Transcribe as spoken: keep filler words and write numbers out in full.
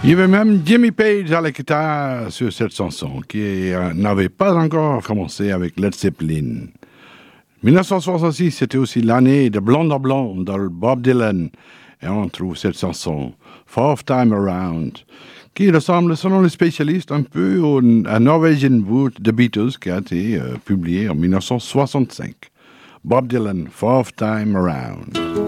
Il y avait même Jimmy Page à la guitare sur cette chanson qui euh, n'avait pas encore commencé avec Led Zeppelin. dix-neuf cent soixante-six, c'était aussi l'année de Blonde à Blonde dans Bob Dylan. Et on trouve cette chanson, Fourth Time Around, qui ressemble, selon les spécialistes, un peu au, à Norwegian Wood de Beatles, qui a été euh, publié en dix-neuf cent soixante-cinq. Bob Dylan, Fourth Time Around.